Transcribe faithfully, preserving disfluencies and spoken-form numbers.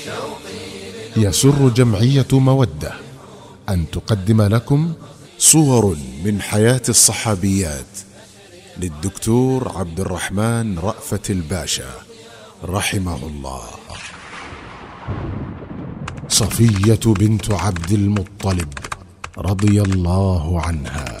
يسر جمعية مودة أن تقدم لكم صور من حياة الصحابيات للدكتور عبد الرحمن رأفت الباشا رحمه الله. صفية بنت عبد المطلب رضي الله عنها.